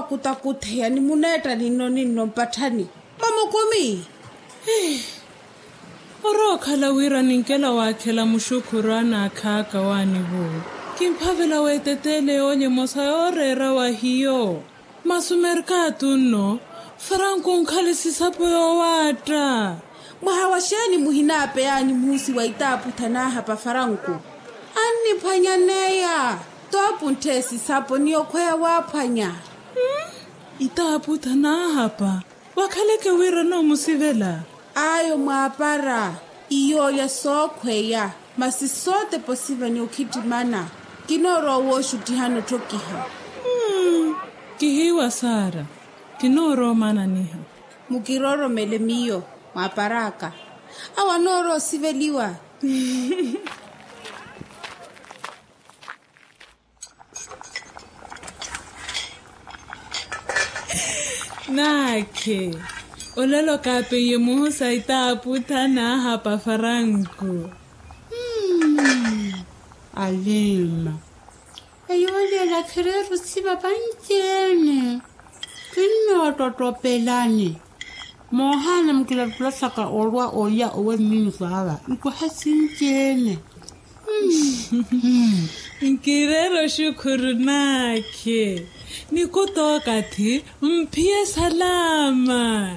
wa kutakuthea ni muneta nino mpathani. Mamokomi. Orokhala wira ninkela wakhela mushukurana khaka wani bo. Kimphavela wetetele onye mosa yorera wa hiyo. Masumerkatu no. Franco nkhale sisapo yo wata. Mahawashani muhinape yani musi wa itaputhana hapa Franco. Ani phanyaneya. Topu ntesi sapo niyo kwaya waphanya. Itaputhana hapa. Wakhaleke wira no musivela. Ayo maapara. Iyo ya sokweya. Masisote posiva ni ukitimana. Kinoro woshu tihano tokiha. Kihiwa Sara. Kinoro mana niha. Mukiroro mele miyo. Maaparaka. Awa noro siveliwa. Nake. Olelo kape ye muhusa itaputhana hapa Franco. Alima. Ayole la kereru siba panjene. Kino totopelani. Mohana mkileplasaka olwa oya owe minusava. Iko hasinjene. Nkirero shukuru nake. Nikutoka ti mpie salama.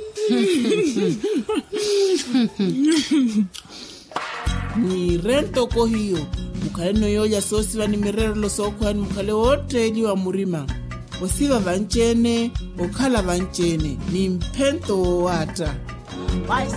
Ni rento ko hiyo. Mukale no yoya sosiva ni mirero lo sokwani mukale wote ili wa murima. Osiva vanchene, okhala vanchene. Ni mpento wata.